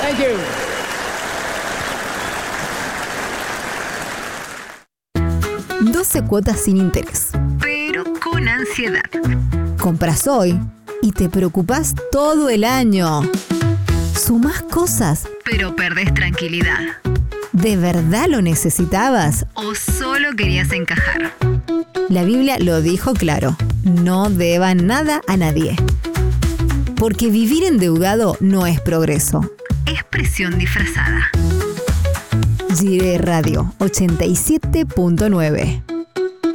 Thank you. 12 cuotas sin interés, pero con ansiedad. compras hoy y te preocupás todo el año. Sumás cosas. Pero perdés tranquilidad. ¿De verdad lo necesitabas? ¿O solo querías encajar? La Biblia lo dijo claro. No deban nada a nadie. Porque vivir endeudado no es progreso. Es presión disfrazada. Gire Radio 87.9.